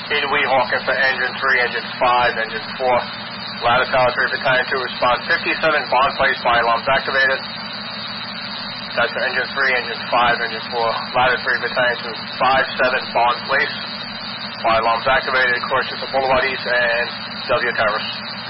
in Weehawken for Engine 3, Engine 5, Engine 4. Ladder Tower 3 Battalion 2 response. 57 bond place, fire alarms activated. That's for Engine 3, Engine 5, Engine 4. Ladder 3 Battalion 2, 57 bond place. Fire alarms activated. Course to Boulevard East and W Terrace.